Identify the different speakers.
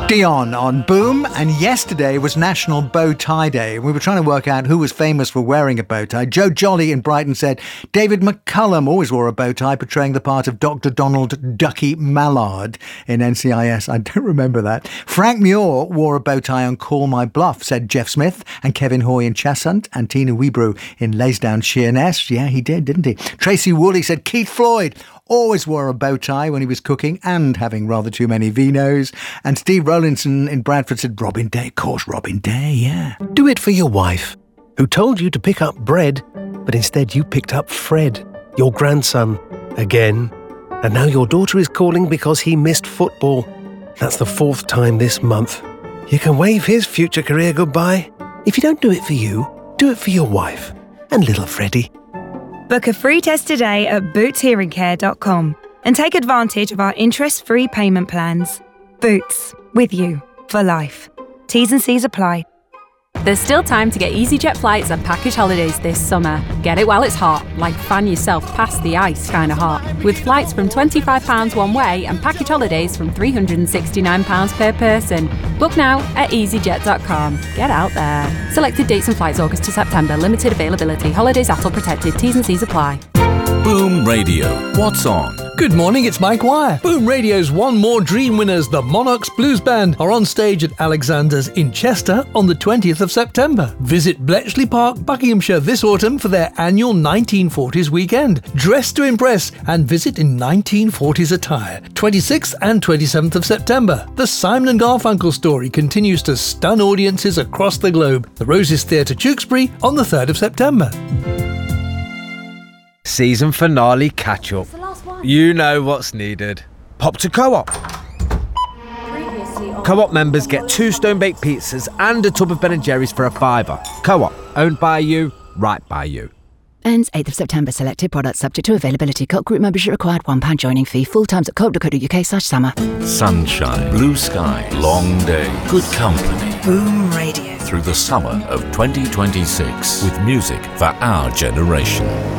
Speaker 1: Dion on Boom, and yesterday was National Bow Tie Day. We were trying to work out who was famous for wearing a bow tie. Joe Jolly in Brighton said David McCullum always wore a bow tie, portraying the part of Dr. Donald Ducky Mallard in NCIS. I don't remember that. Frank Muir wore a bow tie on Call My Bluff, said Jeff Smith, and Kevin Hoy in Cheshunt, and Tina Webrew in Laysdown Sheerness. Yeah, he did, didn't he? Tracy Woolley said Keith Floyd always wore a bow tie when he was cooking and having rather too many vinos. And Steve Rowlinson in Bradford said Robin Day. Of course, Robin Day, yeah.
Speaker 2: Do it for your wife, who told you to pick up bread, but instead you picked up Fred, your grandson, again. And now your daughter is calling because he missed football. That's the 4th time this month. You can wave his future career goodbye. If you don't do it for you, do it for your wife and little Freddie.
Speaker 3: Book a free test today at bootshearingcare.com and take advantage of our interest-free payment plans. Boots, with you for life. T's and C's apply.
Speaker 4: There's still time to get EasyJet flights and package holidays this summer. Get it while it's hot, like fan yourself past the ice kind of hot, with flights from £25 one way and package holidays from £369 per person. Book now at easyjet.com. Get out there. Selected dates and flights August to September. Limited availability. Holidays ATOL protected. T's and C's apply.
Speaker 5: Boom Radio. What's on?
Speaker 6: Good morning, it's Mike Wire. Boom Radio's One More Dream winners, the Monarchs Blues Band, are on stage at Alexander's in Chester on the 20th of September. Visit Bletchley Park, Buckinghamshire this autumn for their annual 1940s weekend. Dress to impress and visit in 1940s attire. 26th and 27th of September. The Simon and Garfunkel story continues to stun audiences across the globe. The Roses Theatre, Tewkesbury on the 3rd of September.
Speaker 7: Season finale catch-up. You know what's needed. Pop to Co-op. Co-op members get 2 stone-baked pizzas and a tub of Ben & Jerry's for £5. Co-op, owned by you, right by you.
Speaker 8: Ends 8th of September. Selected products subject to availability. Co-op group membership required. £1 joining fee. Full times at co-op.co.uk/summer.
Speaker 5: Sunshine, blue skies, long day, good company.
Speaker 8: Boom Radio.
Speaker 5: Through the summer of 2026 with music for our generation.